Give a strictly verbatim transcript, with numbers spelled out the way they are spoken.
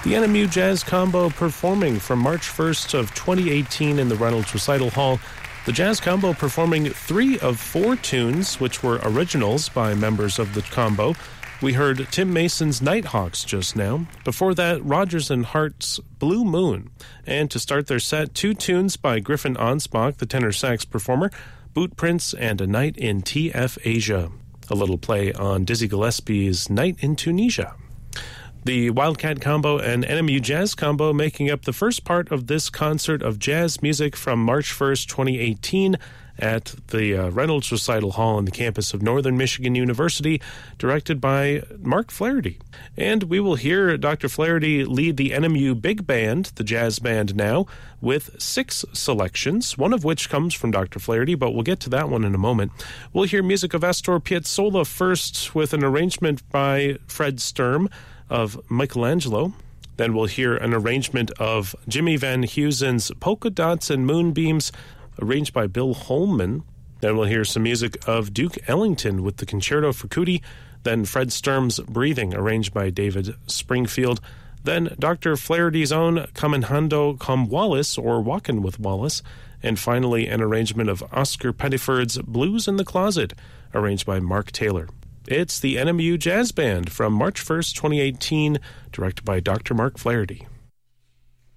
The N M U Jazz Combo performing from March first of twenty eighteen in the Reynolds Recital Hall. The Jazz Combo performing three of four tunes, which were originals by members of the combo. We heard Tim Mason's Nighthawks just now. Before that, Rodgers and Hart's Blue Moon. And to start their set, two tunes by Griffin Ansbach, the tenor sax performer, Boot Prince and A Night in T F Asia. A little play on Dizzy Gillespie's Night in Tunisia. The Wildcat Combo and N M U Jazz Combo making up the first part of this concert of jazz music from March first, twenty eighteen at the uh, Reynolds Recital Hall on the campus of Northern Michigan University, directed by Mark Flaherty. And we will hear Doctor Flaherty lead the N M U Big Band, the jazz band now, with six selections, one of which comes from Doctor Flaherty, but we'll get to that one in a moment. We'll hear music of Astor Piazzolla first with an arrangement by Fred Sturm of Michelangelo. Then we'll hear an arrangement of Jimmy Van Heusen's Polka Dots and Moonbeams, arranged by Bill Holman. Then we'll hear some music of Duke Ellington with the Concerto for Cootie. Then Fred Sturm's Breathing, arranged by David Springfield. Then Doctor Flaherty's own Caminando con Wallace, or Walkin' with Wallace. And finally, an arrangement of Oscar Pettiford's Blues in the Closet, arranged by Mark Taylor. It's the N M U Jazz Band from March first, twenty eighteen, directed by Doctor Mark Flaherty.